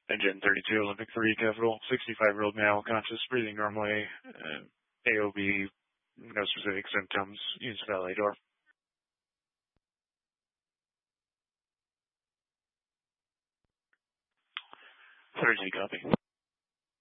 Engine 32, Olympic 3, Capital, 65-year-old male, conscious, breathing normally, AOB, no specific symptoms, use valet door. 30, copy.